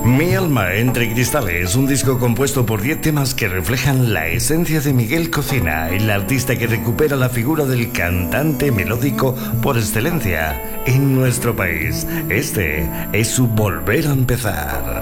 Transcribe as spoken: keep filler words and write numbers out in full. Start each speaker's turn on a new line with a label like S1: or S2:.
S1: Mi alma entre cristales, un disco compuesto por diez temas que reflejan la esencia de Miguel Cocina, el artista que recupera la figura del cantante melódico por excelencia en nuestro país. Este es su volver a empezar.